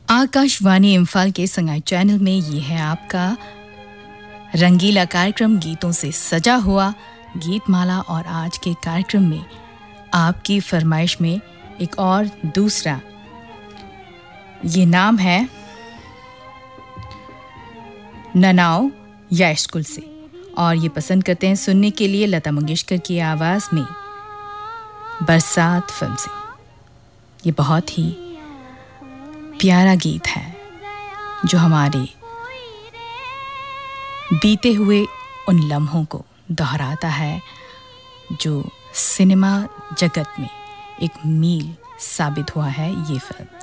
आकाशवाणी इम्फाल के संगाई चैनल में ये है आपका रंगीला कार्यक्रम गीतों से सजा हुआ गीतमाला। और आज के कार्यक्रम में आपकी फरमाइश में एक और दूसरा ये नाम है ननाओ या स्कूल से, और ये पसंद करते हैं सुनने के लिए लता मंगेशकर की आवाज में बरसात फिल्म से। ये बहुत ही प्यारा गीत है जो हमारे बीते हुए उन लम्हों को दोहराता है जो सिनेमा जगत में एक मील साबित हुआ है ये फिल्म।